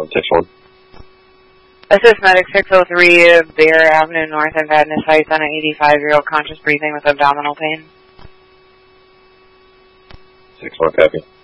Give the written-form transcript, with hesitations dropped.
161. Assist Medic 603, Bear Avenue North of Vadnais Heights on an 85-year-old conscious breathing with abdominal pain. 6-1, copy.